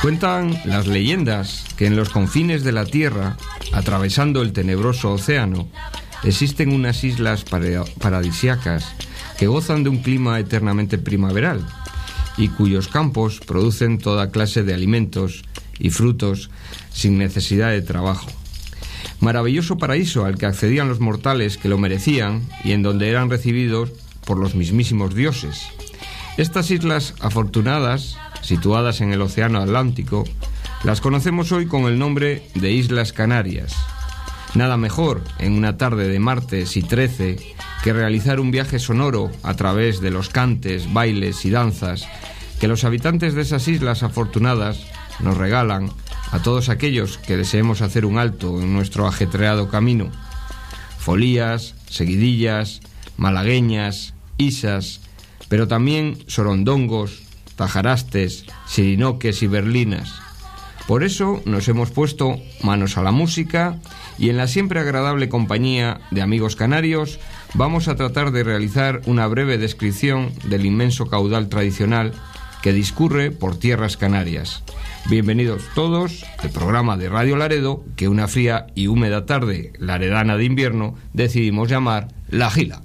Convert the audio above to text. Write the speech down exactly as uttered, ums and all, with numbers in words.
Cuentan las leyendas que en los confines de la tierra, atravesando el tenebroso océano, existen unas islas paradisíacas que gozan de un clima eternamente primaveral y cuyos campos producen toda clase de alimentos y frutos sin necesidad de trabajo. Maravilloso paraíso al que accedían los mortales que lo merecían y en donde eran recibidos por los mismísimos dioses. Estas islas afortunadas, situadas en el Océano Atlántico, las conocemos hoy con el nombre de Islas Canarias. Nada mejor, en una tarde de martes y trece, que realizar un viaje sonoro a través de los cantes, bailes y danzas que los habitantes de esas islas afortunadas nos regalan a todos aquellos que deseemos hacer un alto en nuestro ajetreado camino. Folías, seguidillas, malagueñas, isas, pero también sorondongos, tajarastes, sirinoques y berlinas. Por eso nos hemos puesto manos a la música y en la siempre agradable compañía de amigos canarios vamos a tratar de realizar una breve descripción del inmenso caudal tradicional que discurre por tierras canarias. Bienvenidos todos al programa de Radio Laredo que una fría y húmeda tarde laredana de invierno decidimos llamar La Gila.